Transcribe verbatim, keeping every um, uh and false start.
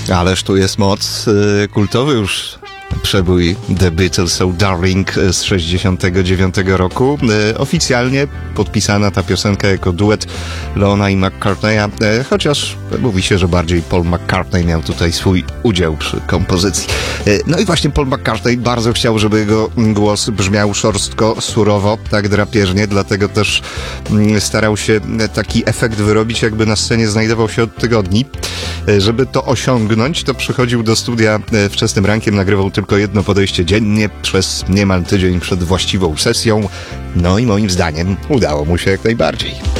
Ależ tu jest moc, yy, kultowy już przebój The Beatles So Darling z sześćdziesiątego dziewiątego roku. E, oficjalnie podpisana ta piosenka jako duet Leona i McCartneya, e, chociaż mówi się, że bardziej Paul McCartney miał tutaj swój udział przy kompozycji. E, no i właśnie Paul McCartney bardzo chciał, żeby jego głos brzmiał szorstko, surowo, tak drapieżnie, dlatego też mm, starał się taki efekt wyrobić, jakby na scenie znajdował się od tygodni. E, żeby to osiągnąć, to przychodził do studia e, wczesnym rankiem, nagrywał tylko jedno podejście dziennie przez niemal tydzień przed właściwą sesją. No i moim zdaniem udało mu się jak najbardziej.